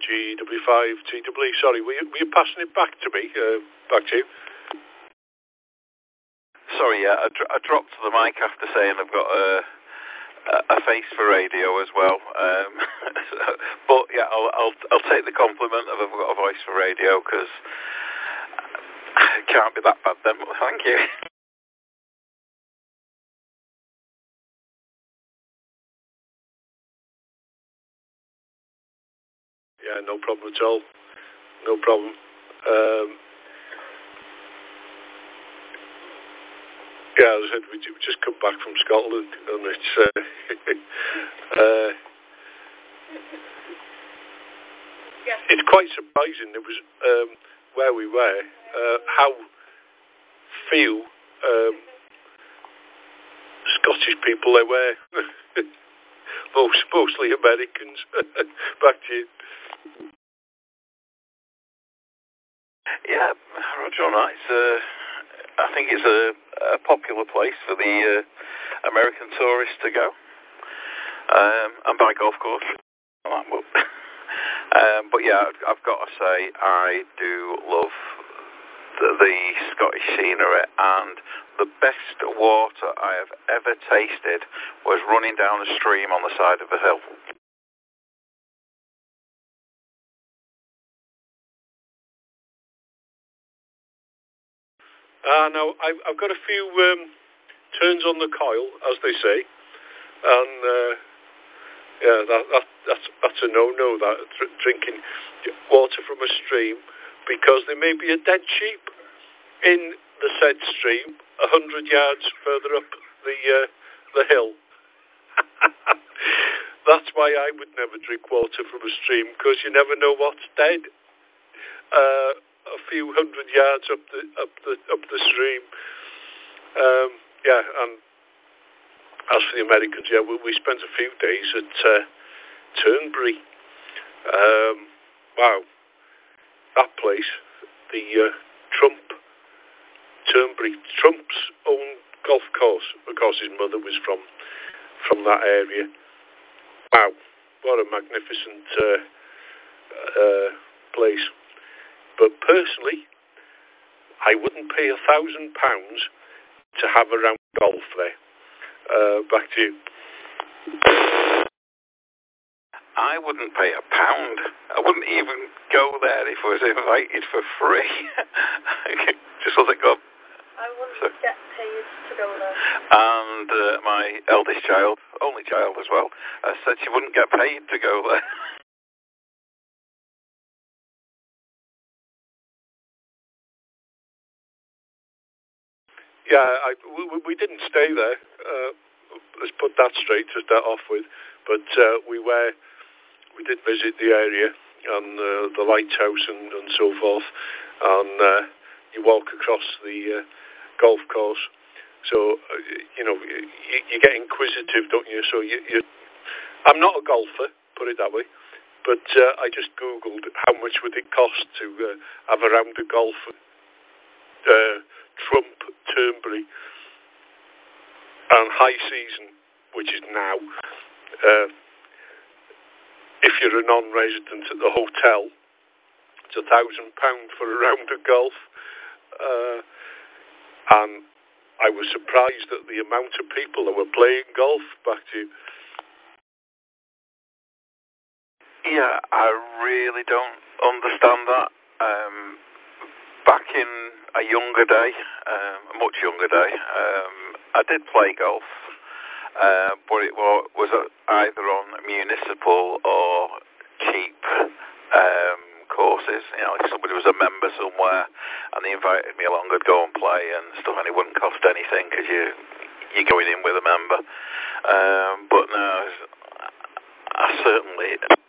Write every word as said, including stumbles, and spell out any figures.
G W five T W E. Sorry, were you, were you passing it back to me? Uh, back to you? Sorry, yeah, I, dr- I dropped the mic after saying I've got a, a face for radio as well. Um, so, but yeah, I'll, I'll I'll take the compliment of I've got a voice for radio, because it can't be that bad then. But thank you. Yeah, no problem at all. No problem. Um, yeah, as I said, we just come back from Scotland, and it's uh, uh, it's quite surprising. It was um, where we were, uh, how few um, Scottish people there were. Most, mostly Americans. Back to you. Yeah, Roger, all right. It's, uh, I think it's a, a popular place for the uh, American tourists to go, um, and by golf course. um, but yeah, I've, I've got to say, I do love the, the Scottish scenery, and the best water I have ever tasted was running down a stream on the side of a hill. Ah, uh, now, I've, I've got a few um, turns on the coil, as they say, and uh, yeah, that, that, that's, that's a no-no, that, dr- drinking water from a stream, because there may be a dead sheep in the said stream, a hundred yards further up the uh, the hill. That's why I would never drink water from a stream, because you never know what's dead. Uh, a few hundred yards up the up the up the stream. Um, yeah, and as for the Americans, yeah, we, we spent a few days at uh, Turnberry. Um, wow, that place, the uh, Trump Turnberry, Trump's own golf course. Of course, his mother was from from that area. Wow, what a magnificent uh, uh, place. But personally, I wouldn't pay a thousand pounds to have a round of golf there. Uh, back to you. I wouldn't pay a pound. I wouldn't even go there if I was invited for free. Just wasn't go. I wouldn't so. get paid to go there. And uh, my eldest child, only child as well, uh, said she wouldn't get paid to go there. Yeah, I, we, we didn't stay there. Uh, let's put that straight to start off with. But uh, we were, we did visit the area and uh, the lighthouse and, and so forth. And uh, you walk across the uh, golf course. So uh, you know you, you get inquisitive, don't you? So you, you, I'm not a golfer, put it that way. But uh, I just googled how much would it cost to uh, have a round of golf. Uh, Trump, Turnberry, and high season, which is now, uh, if you're a non-resident at the hotel, it's a thousand pound for a round of golf. Uh, and I was surprised at the amount of people that were playing golf. Back to you. Yeah, I really don't understand that. Um, back in a younger day, um, a much younger day, um, I did play golf, uh, but it was, was either on municipal or cheap um, courses. You know, if somebody was a member somewhere and they invited me along, I'd go and play and stuff, and it wouldn't cost anything because you, you're going in with a member. Um, but no, I certainly